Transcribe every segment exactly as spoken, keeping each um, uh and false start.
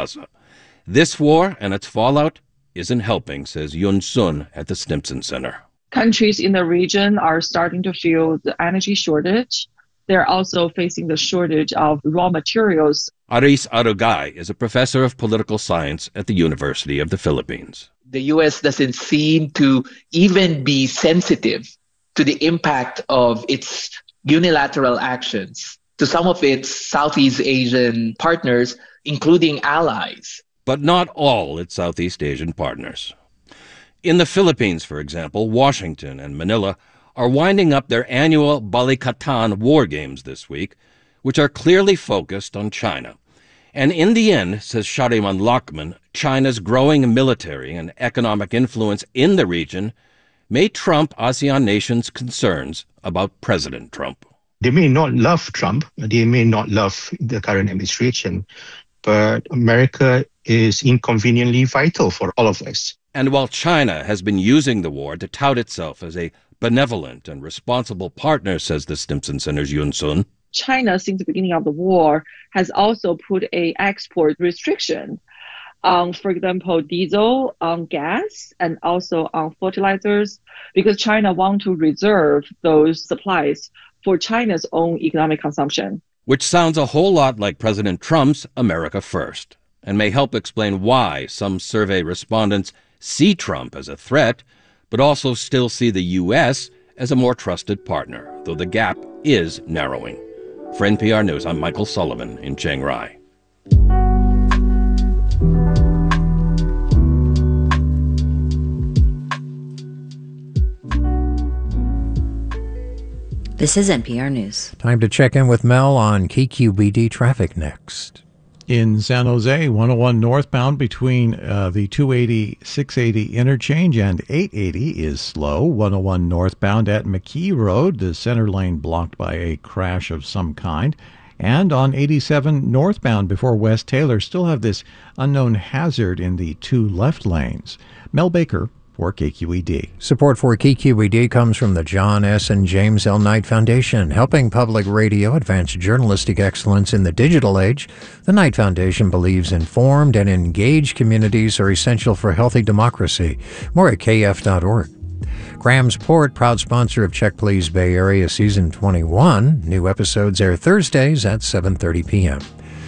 Gaza. This war and its fallout isn't helping, says Yun Sun at the Stimson Center. Countries in the region are starting to feel the energy shortage. They're also facing the shortage of raw materials. Aris Arugay is a professor of political science at the University of the Philippines. The U S doesn't seem to even be sensitive to the impact of its unilateral actions to some of its Southeast Asian partners, including allies. But not all its Southeast Asian partners. In the Philippines, for example, Washington and Manila are winding up their annual Balikatan War Games this week, which are clearly focused on China. And in the end, says Shariman Lakman, China's growing military and economic influence in the region may trump ASEAN nations' concerns about President Trump. They may not love Trump, they may not love the current administration, but America is inconveniently vital for all of us. And while China has been using the war to tout itself as a benevolent and responsible partner, says the Stimson Center's Yun Sun, China, since the beginning of the war, has also put a export restriction on, for example, diesel, on gas, and also on fertilizers, because China wants to reserve those supplies for China's own economic consumption. Which sounds a whole lot like President Trump's America First, and may help explain why some survey respondents see Trump as a threat, but also still see the U S as a more trusted partner, though the gap is narrowing. For N P R News, I'm Michael Sullivan in Chiang Rai. This is N P R News. Time to check in with Mel on K Q B D traffic next. In San Jose, one oh one northbound between uh, the two eighty, six eighty interchange and eight eighty is slow. one oh one northbound at McKee Road, the center lane blocked by a crash of some kind. And on eighty-seven northbound before West Taylor, still have this unknown hazard in the two left lanes. Mel Baker for K Q E D. Support for K Q E D comes from the John S. and James L. Knight Foundation, helping public radio advance journalistic excellence in the digital age. The Knight Foundation believes informed and engaged communities are essential for healthy democracy. More at K F dot org. Graham's Port, proud sponsor of Check Please Bay Area Season twenty-one. New episodes air Thursdays at seven thirty p.m.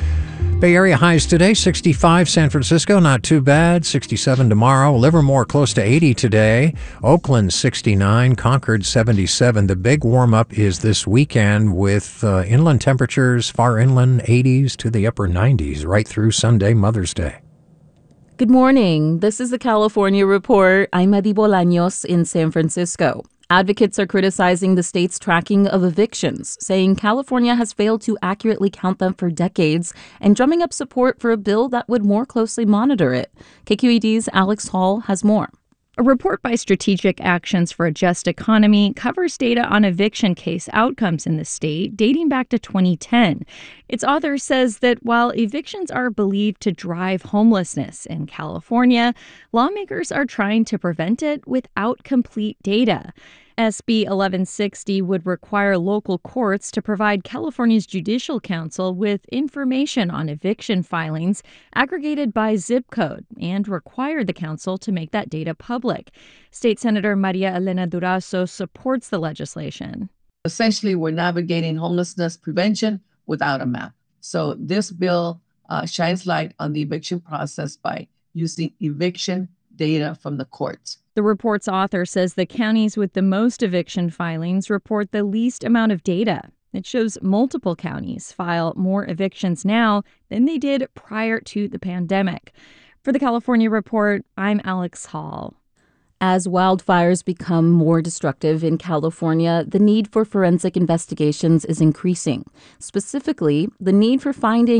Bay Area highs today, sixty-five. San Francisco, not too bad, sixty-seven tomorrow. Livermore, close to eighty today. Oakland, sixty-nine. Concord, seventy-seven. The big warm-up is this weekend with uh, inland temperatures, far inland, eighties to the upper nineties, right through Sunday, Mother's Day. Good morning. This is the California Report. I'm Adi Bolaños in San Francisco. Advocates are criticizing the state's tracking of evictions, saying California has failed to accurately count them for decades and drumming up support for a bill that would more closely monitor it. K Q E D's Alex Hall has more. A report by Strategic Actions for a Just Economy covers data on eviction case outcomes in the state dating back to twenty ten. Its author says that while evictions are believed to drive homelessness in California, lawmakers are trying to prevent it without complete data. S B eleven sixty would require local courts to provide California's Judicial Council with information on eviction filings aggregated by zip code and require the council to make that data public. State Senator Maria Elena Durazo supports the legislation. Essentially, we're navigating homelessness prevention without a map. So this bill uh, shines light on the eviction process by using eviction data from the courts. The report's author says the counties with the most eviction filings report the least amount of data. It shows multiple counties file more evictions now than they did prior to the pandemic. For the California Report, I'm Alex Hall. As wildfires become more destructive in California, the need for forensic investigations is increasing. Specifically, the need for finding